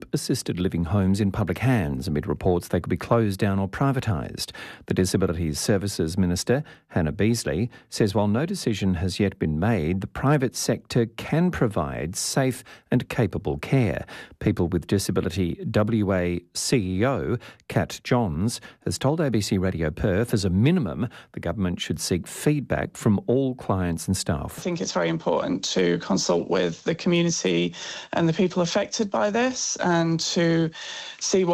assisted living homes in public hands amid reports they could be closed down or privatised. The Disabilities Services Minister, Hannah Beazley, says while no decision has yet been made, the private sector can provide safe and capable care. People with Disability WA CEO, Kat Johns, has told ABC Radio Perth as a minimum the government should seek feedback from all clients and staff. I think it's very important to consult with the community and the people affected by this and to see what